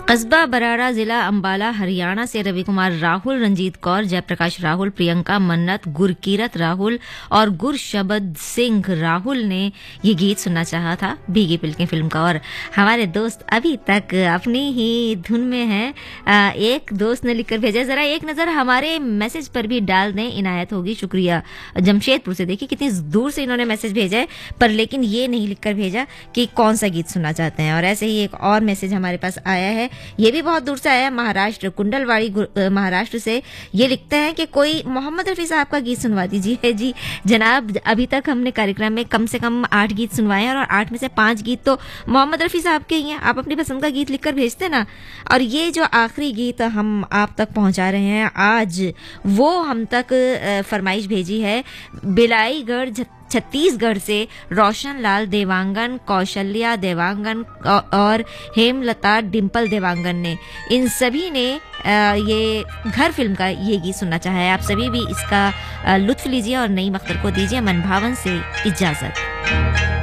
कस्बा बराड़ा, जिला अंबाला, हरियाणा से रवि कुमार राहुल, रंजीत कौर, जयप्रकाश राहुल, प्रियंका मन्नत, गुरकीरत राहुल और गुरशबद सिंह राहुल ने ये गीत सुनना चाहा था भीगी पिलकें फिल्म का। और हमारे दोस्त अभी तक अपनी ही धुन में हैं। एक दोस्त ने लिखकर भेजा, जरा एक नज़र हमारे मैसेज पर भी डाल दें, इनायत होगी, शुक्रिया। जमशेदपुर से, देखिए कितनी दूर से इन्होंने मैसेज भेजा है, पर लेकिन ये नहीं लिखकर भेजा कि कौन सा गीत सुनना चाहते हैं। और ऐसे ही एक और मैसेज हमारे पास आया है, ये भी बहुत दूर से आया, महाराष्ट्र, कुंडलवाड़ी महाराष्ट्र से। ये लिखते हैं कि कोई मोहम्मद रफी साहब का गीत सुनवा दीजिए। जी जनाब, अभी तक हमने कार्यक्रम में कम से कम 8 गीत सुनवाए हैं और 8 में से 5 गीत तो मोहम्मद रफी साहब के ही हैं। आप अपनी पसंद का गीत लिखकर भेजते ना। और ये जो आखिरी गीत हम आप तक पहुंचा रहे हैं आज, वो हम तक फरमाइश भेजी है बिलाईगढ़ छत्तीसगढ़ से रोशन लाल देवांगन, कौशल्या देवांगन और हेमलता डिम्पल देवांगन ने। इन सभी ने ये घर फिल्म का ये गीत सुनना चाहा है। आप सभी भी इसका लुत्फ लीजिए और नईम अख्तर को दीजिए मनभावन से इजाजत।